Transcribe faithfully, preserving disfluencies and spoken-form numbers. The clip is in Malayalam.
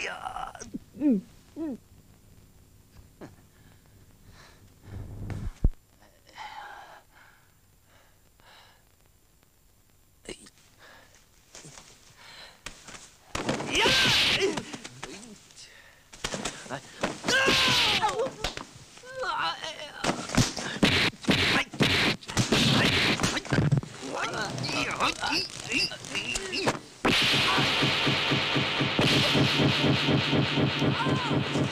呀，嗯嗯。呀！哎，啊！哎呀！哎！哎！哎！